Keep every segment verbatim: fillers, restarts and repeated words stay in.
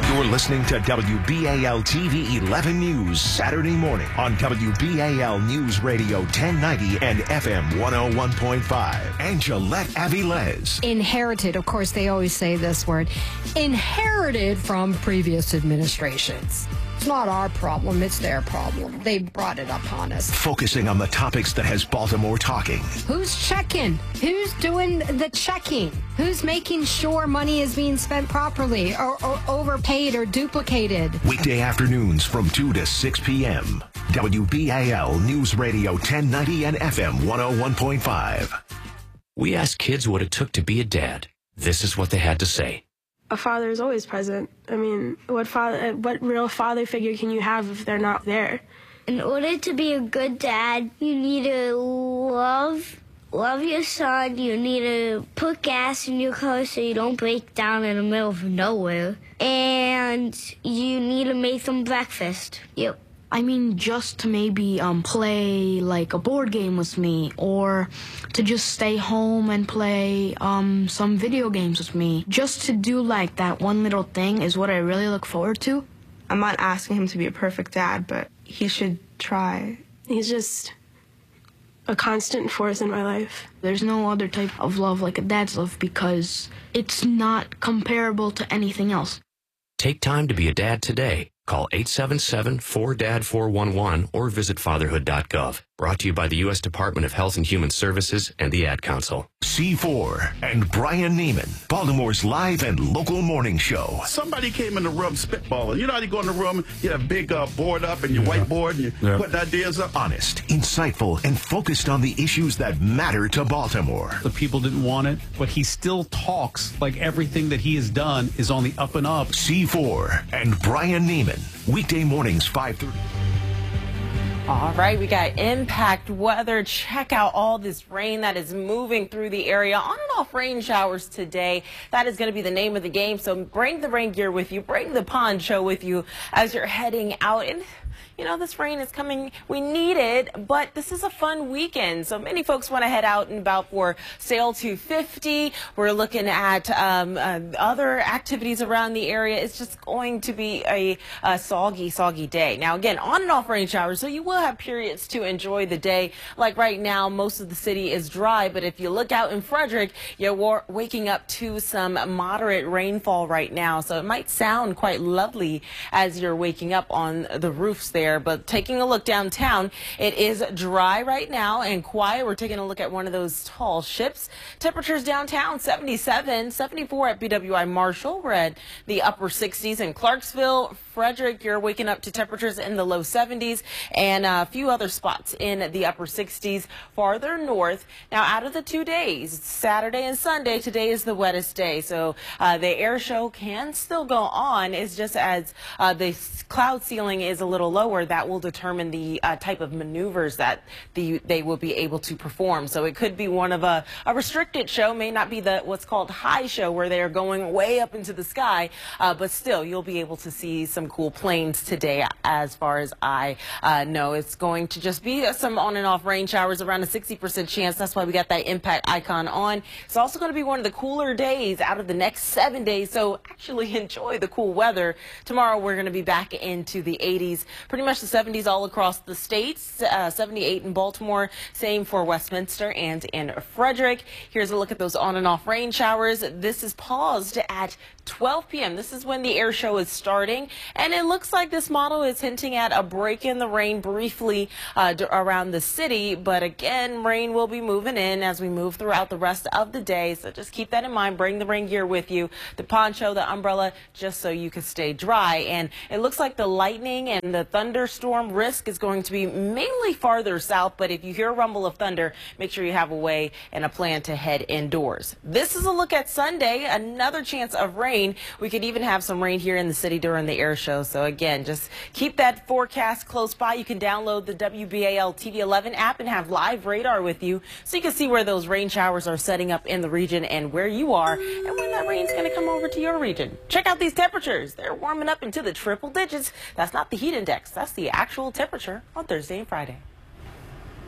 You're listening to W B A L T V eleven News Saturday morning on W B A L News Radio ten ninety and F M one oh one point five. Angelette Avilés. Inherited, of course, they always say this word, inherited from previous administrations. It's not our problem, it's their problem. They brought it upon us. Focusing on the topics that has Baltimore talking. Who's checking? Who's doing the checking? Who's making sure money is being spent properly or, or overpaid or duplicated? Weekday afternoons from two to six p.m. W B A L News Radio ten ninety and F M one oh one point five. We asked kids what it took to be a dad. This is what they had to say. A father is always present. I mean, what father, what real father figure can you have if they're not there? In order to be a good dad, you need to love, love your son. You need to put gas in your car so you don't break down in the middle of nowhere. And you need to make them breakfast. Yep. I mean, just to maybe um, play like a board game with me, or to just stay home and play um, some video games with me. Just to do like that one little thing is what I really look forward to. I'm not asking him to be a perfect dad, but he should try. He's just a constant force in my life. There's no other type of love like a dad's love because it's not comparable to anything else. Take time to be a dad today. Call eight seven seven, four D A D, four one one or visit fatherhood dot gov. Brought to you by the U S Department of Health and Human Services and the Ad Council. C four and Brian Neiman, Baltimore's live and local morning show. Somebody came in the room spitballing. You know how you go in the room, you have a big uh, board up and your yeah. whiteboard and you yeah. put ideas up? Honest, insightful, and focused on the issues that matter to Baltimore. The people didn't want it, but he still talks like everything that he has done is on the up and up. C four and Brian Neiman, weekday mornings five thirty. All right, we got impact weather. Check out all this rain that is moving through the area. On and off rain showers today. That is going to be the name of the game. So bring the rain gear with you. Bring the poncho with you as you're heading out. And you know, this rain is coming. We need it, but this is a fun weekend. So many folks want to head out and about for Sail two fifty. We're looking at um, uh, other activities around the area. It's just going to be a, a soggy, soggy day. Now, again, on and off rain showers, so you will have periods to enjoy the day. Like right now, most of the city is dry, but if you look out in Frederick, you're waking up to some moderate rainfall right now. So it might sound quite lovely as you're waking up on the roofs there. But taking a look downtown, it is dry right now and quiet. We're taking a look at one of those tall ships. Temperatures downtown, seventy-seven, seventy-four at B W I Marshall. We're at the upper sixties in Clarksville. Frederick, you're waking up to temperatures in the low seventies and a few other spots in the upper sixties farther north. Now, out of the two days, Saturday and Sunday, today is the wettest day. So uh, the air show can still go on. It's just as uh, the cloud ceiling is a little lower, that will determine the uh, type of maneuvers that the, they will be able to perform. So it could be one of a, a restricted show, may not be the what's called high show where they are going way up into the sky, uh, but still you'll be able to see some cool planes today. As far as I uh, know, it's going to just be some on and off rain showers, around a sixty percent chance. That's why we got that impact icon on. It's also going to be one of the cooler days out of the next seven days, so actually enjoy the cool weather. Tomorrow we're going to be back into the eighties, pretty much the seventies all across the states, uh, seventy-eight in Baltimore, same for Westminster and in Frederick. Here's a look at those on and off rain showers. This is paused at twelve p m This is when the air show is starting, and it looks like this model is hinting at a break in the rain briefly uh, around the city, but again, rain will be moving in as we move throughout the rest of the day, so just keep that in mind. Bring the rain gear with you, the poncho, the umbrella, just so you can stay dry. And it looks like the lightning and the thunderstorm risk is going to be mainly farther south, but if you hear a rumble of thunder, make sure you have a way and a plan to head indoors. This is a look at Sunday, another chance of rain. We could even have some rain here in the city during the air show. So again, just keep that forecast close by. You can download the W B A L T V eleven app and have live radar with you so you can see where those rain showers are setting up in the region and where you are and when that rain's going to come over to your region. Check out these temperatures. They're warming up into the triple digits. That's not the heat index. That's the actual temperature on Thursday and Friday.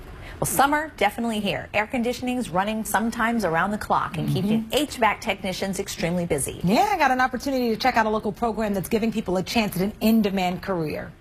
Well, summer definitely here. Air conditioning's running sometimes around the clock and mm-hmm. keeping H V A C technicians extremely busy. Yeah, I got an opportunity to check out a local program that's giving people a chance at an in-demand career.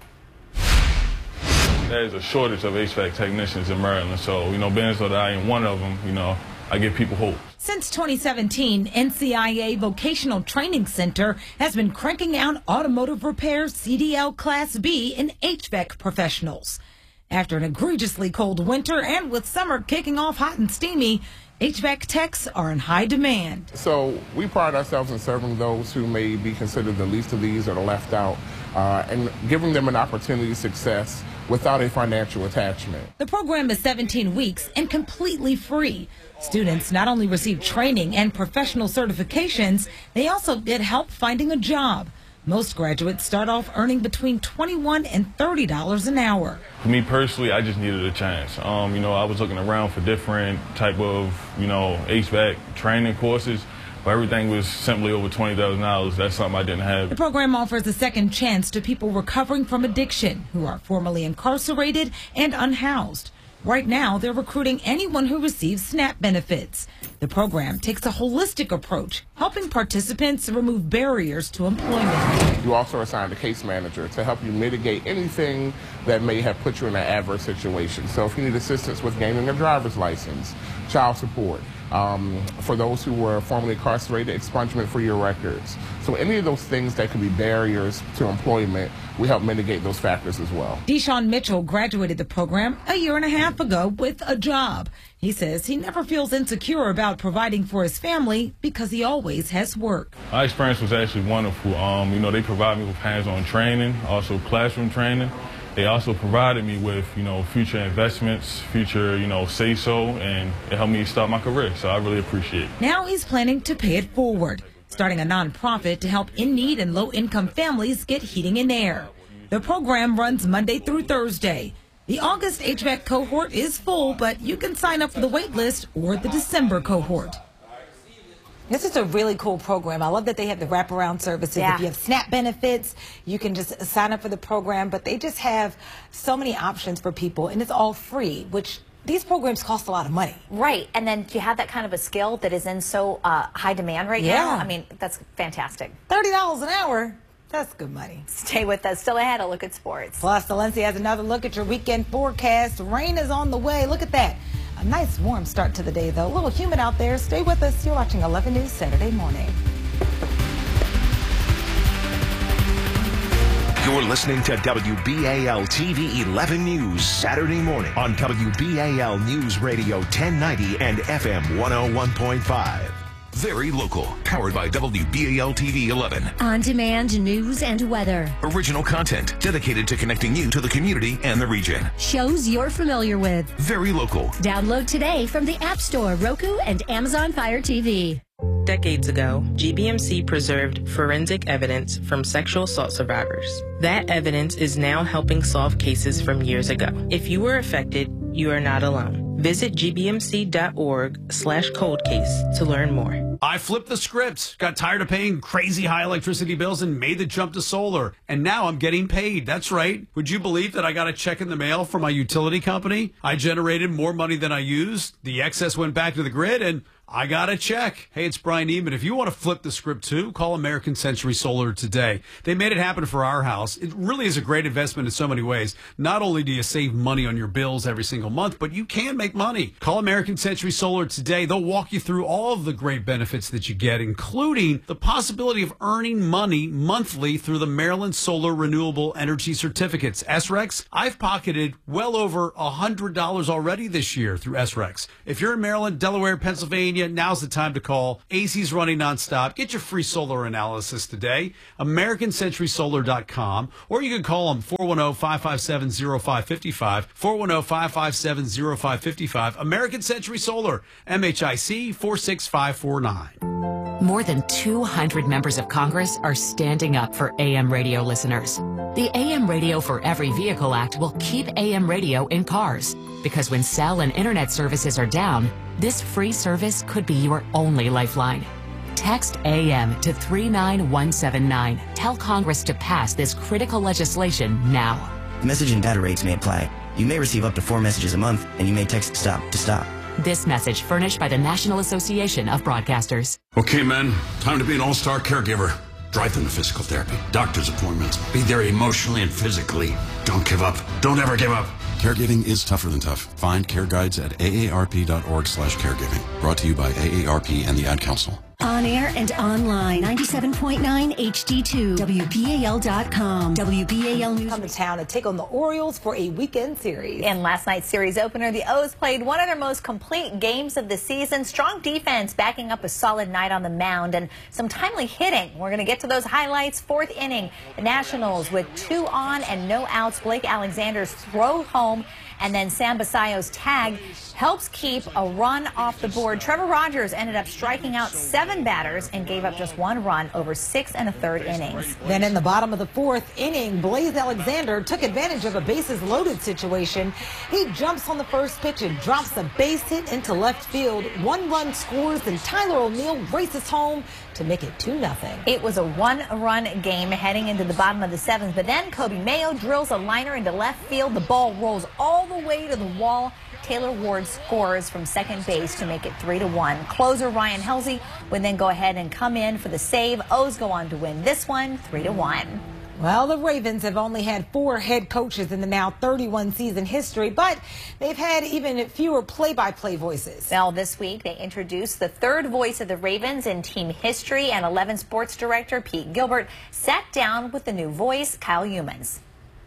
There's a shortage of H V A C technicians in Maryland, so, you know, being so that I am one of them, you know, I give people hope. Since twenty seventeen, N C I A Vocational Training Center has been cranking out automotive repair C D L Class B and H V A C professionals. After an egregiously cold winter and with summer kicking off hot and steamy, H V A C techs are in high demand. So we pride ourselves in serving those who may be considered the least of these or the left out, uh, and giving them an opportunity to success without a financial attachment. The program is seventeen weeks and completely free. Students not only receive training and professional certifications, they also get help finding a job. Most graduates start off earning between twenty-one dollars and thirty dollars an hour. For me personally, I just needed a chance. Um, you know, I was looking around for different type of, you know, H V A C training courses, but everything was simply over twenty thousand dollars. That's something I didn't have. The program offers a second chance to people recovering from addiction who are formerly incarcerated and unhoused. Right now, they're recruiting anyone who receives SNAP benefits. The program takes a holistic approach, helping participants remove barriers to employment. You also are assigned a case manager to help you mitigate anything that may have put you in an adverse situation. So if you need assistance with gaining a driver's license, child support, um, for those who were formerly incarcerated, expungement for your records. So any of those things that could be barriers to employment, we help mitigate those factors as well. Deshaun Mitchell graduated the program a year and a half ago with a job. He says he never feels insecure about providing for his family because he always has work. My experience was actually wonderful. Um, you know, they provide me with hands-on training, also classroom training. They also provided me with, you know, future investments, future, you know, say-so, and it helped me start my career, so I really appreciate it. Now he's planning to pay it forward, starting a nonprofit to help in-need and low-income families get heating and air. The program runs Monday through Thursday. The August H V A C cohort is full, but you can sign up for the wait list or the December cohort. This is a really cool program. I love that they have the wraparound services. Yeah. If you have SNAP benefits, you can just sign up for the program, but they just have so many options for people, and it's all free, which these programs cost a lot of money. Right, and then you have that kind of a skill that is in so uh, high demand right Yeah. now. I mean, that's fantastic. thirty dollars an hour, that's good money. Stay with us. Still ahead, a look at sports. Plus, Valencia has another look at your weekend forecast. Rain is on the way. Look at that. A nice warm start to the day, though. A little humid out there. Stay with us. You're watching eleven News Saturday morning. You're listening to W B A L T V eleven News Saturday morning on W B A L News Radio ten ninety and F M one oh one point five. Very local, powered by W B A L T V eleven. On-demand news and weather. Original content dedicated to connecting you to the community and the region. Shows you're familiar with. Very local. Download today from the App Store, Roku, and Amazon Fire T V. Decades ago, G B M C preserved forensic evidence from sexual assault survivors. That evidence is now helping solve cases from years ago. If you were affected, you are not alone. Visit gbmc.org slash cold case to learn more. I flipped the script, got tired of paying crazy high electricity bills and made the jump to solar. And now I'm getting paid. That's right. Would you believe that I got a check in the mail from my utility company? I generated more money than I used. The excess went back to the grid and I got a check. Hey, it's Brian Eman. If you want to flip the script too, call American Century Solar today. They made it happen for our house. It really is a great investment in so many ways. Not only do you save money on your bills every single month, but you can make money. Call American Century Solar today. They'll walk you through all of the great benefits that you get, including the possibility of earning money monthly through the Maryland Solar Renewable Energy Certificates. S R E X, I've pocketed well over one hundred dollars already this year through S R E X. If you're in Maryland, Delaware, Pennsylvania, now's the time to call. A C's running nonstop. Get your free solar analysis today. American Century Solar dot com, or you can call them four one zero, five five seven, zero five five five, four one zero, five five seven, zero five five five. American Century Solar, M H I C four six five four nine. More than two hundred members of Congress are standing up for A M radio listeners. The A M Radio for Every Vehicle Act will keep A M radio in cars, because when cell and internet services are down, this free service could be your only lifeline. Text A M to three nine one seven nine. Tell Congress to pass this critical legislation now. Message and data rates may apply. You may receive up to four messages a month, and you may text STOP to stop. This message furnished by the National Association of Broadcasters. Okay, men, time to be an all-star caregiver. Drive them to physical therapy, doctor's appointments. Be there emotionally and physically. Don't give up. Don't ever give up. Caregiving is tougher than tough. Find care guides at A A R P dot org slash caregiving. Brought to you by A A R P and the Ad Council. On air and online, ninety-seven point nine H D two, W B A L dot com. W B A L News. Come to town to take on the Orioles for a weekend series. In last night's series opener, the O's played one of their most complete games of the season. Strong defense backing up a solid night on the mound and some timely hitting. We're going to get to those highlights. Fourth inning, the Nationals with two on and no outs. Blake Alexander's throw home, and then Sam Basayo's tag helps keep a run off the board. Trevor Rogers ended up striking out seven batters and gave up just one run over six and a third innings. Then in the bottom of the fourth inning, Blaze Alexander took advantage of a bases loaded situation. He jumps on the first pitch and drops a base hit into left field. One run scores, and Tyler O'Neill races home to make it two nothing. It was a one-run game heading into the bottom of the seventh, but then Kobe Mayo drills a liner into left field. The ball rolls all the way to the wall. Taylor Ward scores from second base to make it three to one. Closer Ryan Helsey would then go ahead and come in for the save. O's go on to win this one three to one. Well, the Ravens have only had four head coaches in the now thirty-one season history, but they've had even fewer play-by-play voices. Well, this week they introduced the third voice of the Ravens in team history, and eleven sports director Pete Gilbert sat down with the new voice, Kyle Youmans.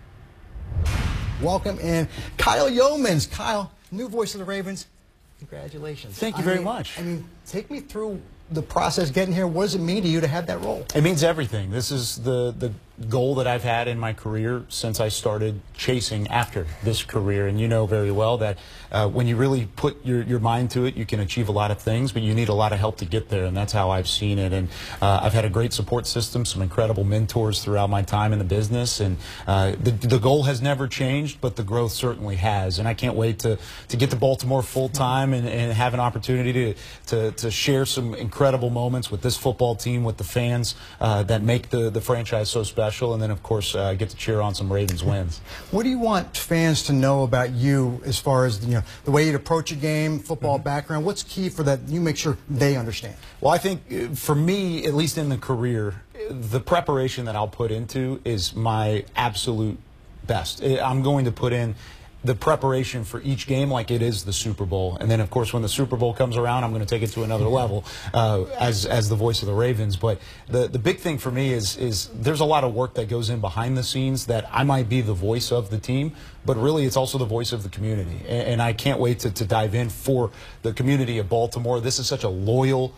Welcome in Kyle Youmans. Kyle, new voice of the Ravens. Congratulations. Thank you I very mean, much. I mean, take me through the process getting here. What does it mean to you to have that role? It means everything. This is the, the goal that I've had in my career since I started chasing after this career. And you know very well that uh, when you really put your, your mind to it, you can achieve a lot of things, but you need a lot of help to get there. And that's how I've seen it. And uh, I've had a great support system, some incredible mentors throughout my time in the business. And uh, the, the goal has never changed, but the growth certainly has. And I can't wait to, to get to Baltimore full time and, and have an opportunity to, to, to share some incredible moments with this football team, with the fans uh, that make the, the franchise so special. And then, of course, uh, get to cheer on some Ravens wins. What do you want fans to know about you as far as you know the way you approach a game, football mm-hmm. background? What's key for that you make sure they understand? Well, I think uh, for me, at least in the career, the preparation that I'll put into is my absolute best. I'm going to put in the preparation for each game like it is the Super Bowl. And then, of course, when the Super Bowl comes around, I'm going to take it to another level uh, as as the voice of the Ravens. But the, the big thing for me is, is there's a lot of work that goes in behind the scenes that I might be the voice of the team, but really it's also the voice of the community. And, and I can't wait to, to dive in for the community of Baltimore. This is such a loyal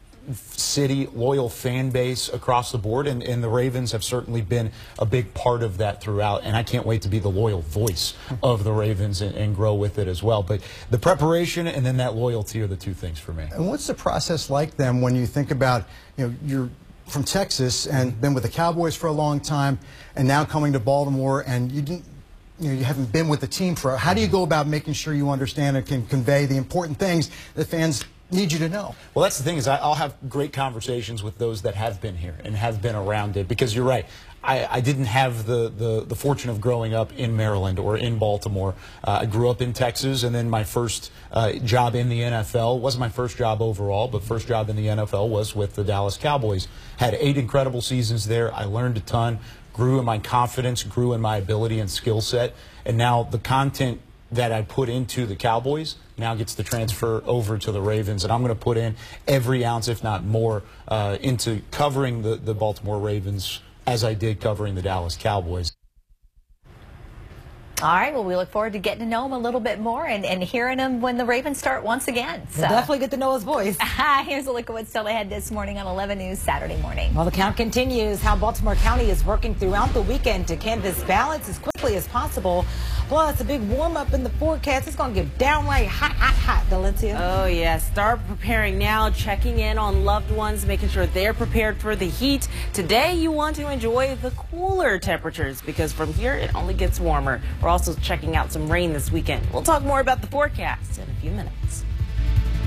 city, loyal fan base across the board, and, and the Ravens have certainly been a big part of that throughout, and I can't wait to be the loyal voice of the Ravens and, and grow with it as well. But the preparation and then that loyalty are the two things for me. And what's the process like then when you think about, you know, you're from Texas and been with the Cowboys for a long time and now coming to Baltimore, and you didn't You know, you haven't been with the team for. How do you go about making sure you understand and can convey the important things that fans need you to know? Well, that's the thing is I, I'll have great conversations with those that have been here and have been around it, because you're right. I, I didn't have the, the, the fortune of growing up in Maryland or in Baltimore. Uh, I grew up in Texas, and then my first uh, job in the N F L wasn't my first job overall, but first job in the N F L was with the Dallas Cowboys. Had eight incredible seasons there. I learned a ton, grew in my confidence, grew in my ability and skill set, and now the content that I put into the Cowboys now gets to transfer over to the Ravens, and I'm going to put in every ounce, if not more, uh, into covering the, the Baltimore Ravens as I did covering the Dallas Cowboys. All right, well, we look forward to getting to know him a little bit more and, and hearing him when the Ravens start once again. So. We'll definitely get to know his voice. Here's a look at what's still ahead this morning on eleven News Saturday morning. Well, the count continues. How Baltimore County is working throughout the weekend to canvass ballots as quickly as possible. Plus, a big warm-up in the forecast. It's going to get downright hot, hot, hot, Valencia. Oh, yeah. Start preparing now, checking in on loved ones, making sure they're prepared for the heat. Today, you want to enjoy the cooler temperatures because from here, it only gets warmer. We're also checking out some rain this weekend. We'll talk more about the forecast in a few minutes.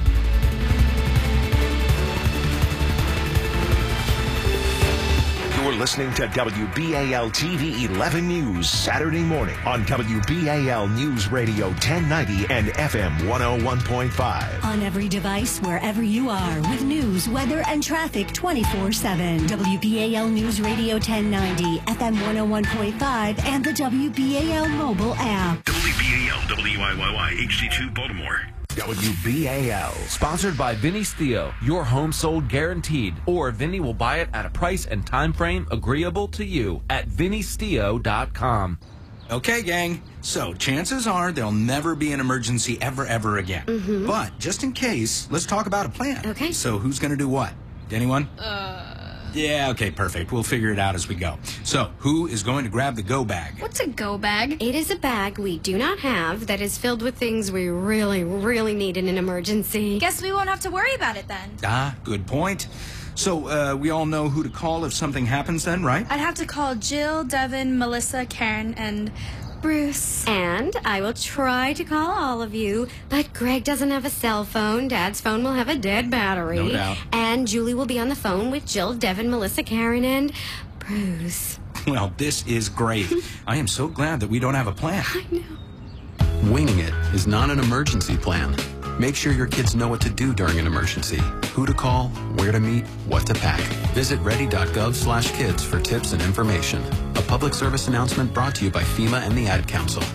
You're You're listening to W B A L T V eleven News Saturday morning on W B A L News Radio ten ninety and F M one oh one point five. On every device, wherever you are, with news, weather, and traffic twenty-four seven. W B A L News Radio ten ninety, F M one oh one point five, and the W B A L mobile app. W B A L W I Y Y H D two Baltimore. W B A L. Sponsored by Vinny's Theo. Your home sold guaranteed. Or Vinny will buy it at a price and time frame agreeable to you at vinny's theo dot com. Okay, gang. So chances are there'll never be an emergency ever, ever again. Mm-hmm. But just in case, let's talk about a plan. Okay. So who's going to do what? Anyone? Uh... Yeah, okay, perfect. We'll figure it out as we go. So, who is going to grab the go bag? What's a go bag? It is a bag we do not have that is filled with things we really, really need in an emergency. Guess we won't have to worry about it then. Ah, good point. So, uh, we all know who to call if something happens then, right? I'd have to call Jill, Devin, Melissa, Karen, and Bruce. And I will try to call all of you, but Greg doesn't have a cell phone. Dad's phone will have a dead battery. No doubt. And Julie will be on the phone with Jill, Devin, Melissa, Karen, and Bruce. Well, this is great. I am so glad that we don't have a plan. I know. Winging it is not an emergency plan. Make sure your kids know what to do during an emergency, who to call, where to meet, what to pack. Visit ready.gov slash kids for tips and information. A public service announcement brought to you by FEMA and the Ad Council.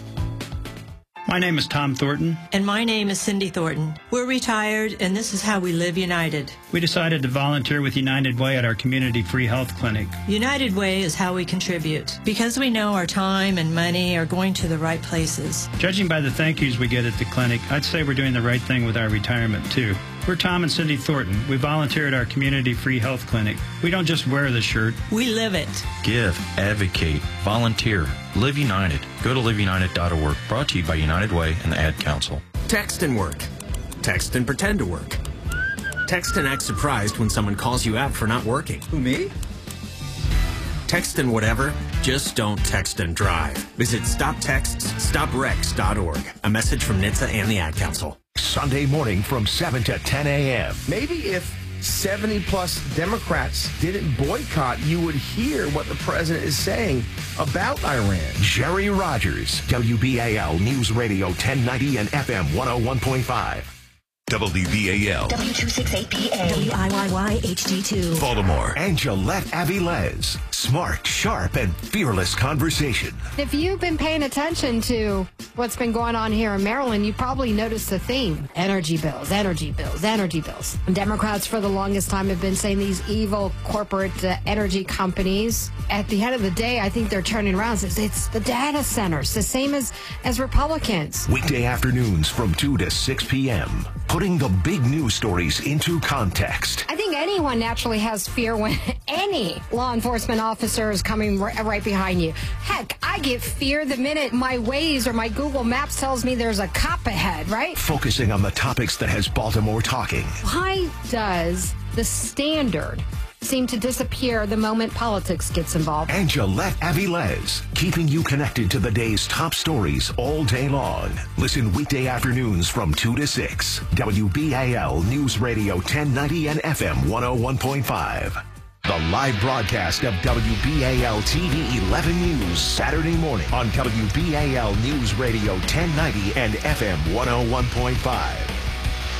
My name is Tom Thornton. And my name is Cindy Thornton. We're retired, and this is how we live united. We decided to volunteer with United Way at our community free health clinic. United Way is how we contribute, because we know our time and money are going to the right places. Judging by the thank yous we get at the clinic, I'd say we're doing the right thing with our retirement, too. We're Tom and Cindy Thornton. We volunteer at our community free health clinic. We don't just wear the shirt. We live it. Give, advocate, volunteer, live united. Go to live united dot org. Brought to you by United Way and the Ad Council. Text and work. Text and pretend to work. Text and act surprised when someone calls you out for not working. Who, me? Text and whatever, just don't text and drive. Visit stop texts stop wrecks dot org. A message from N H T S A and the Ad Council. Sunday morning from seven to ten a.m. Maybe if seventy plus Democrats didn't boycott, you would hear what the president is saying about Iran. Jerry Rogers, W B A L News Radio ten ninety and F M one oh one point five. W B A L. W two sixty-eight P A. W I Y Y H D two. Baltimore. Angelette Avilés. Smart, sharp, and fearless conversation. If you've been paying attention to what's been going on here in Maryland, you probably noticed the theme. Energy bills, energy bills, energy bills. Democrats for the longest time have been saying these evil corporate uh, energy companies. At the end of the day, I think they're turning around. It's, it's the data centers, the same as, as Republicans. Weekday afternoons from two to six p.m. Putting the big news stories into context. I think anyone naturally has fear when any law enforcement officer is coming r- right behind you. Heck, I get fear the minute my Waze or my Google Maps tells me there's a cop ahead, right? Focusing on the topics that has Baltimore talking. Why does the standard seem to disappear the moment politics gets involved? Angelette Avilés, keeping you connected to the day's top stories all day long. Listen weekday afternoons from two to six. W B A L News Radio ten ninety and F M one oh one point five. The live broadcast of W B A L T V eleven News Saturday morning on W B A L News Radio ten ninety and F M one oh one point five.